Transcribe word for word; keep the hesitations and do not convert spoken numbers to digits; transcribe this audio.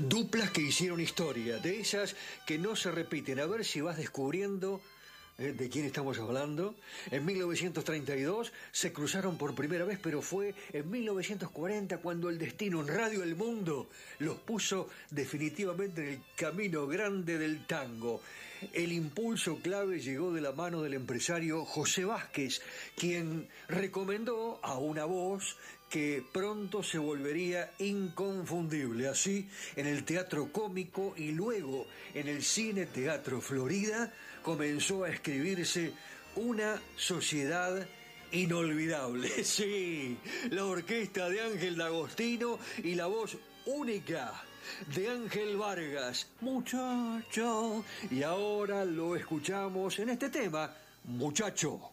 Duplas que hicieron historia, de esas que no se repiten. A ver si vas descubriendo eh, de quién estamos hablando. En mil novecientos treinta y dos se cruzaron por primera vez, pero fue en mil novecientos cuarenta cuando el destino en Radio El Mundo los puso definitivamente en el camino grande del tango. El impulso clave llegó de la mano del empresario José Vázquez, quien recomendó a una voz que pronto se volvería inconfundible. Así, en el teatro cómico y luego en el Cine Teatro Florida, comenzó a escribirse una sociedad inolvidable. Sí, la orquesta de Ángel D'Agostino y la voz única de Ángel Vargas, muchacho. Y ahora lo escuchamos en este tema, Muchacho.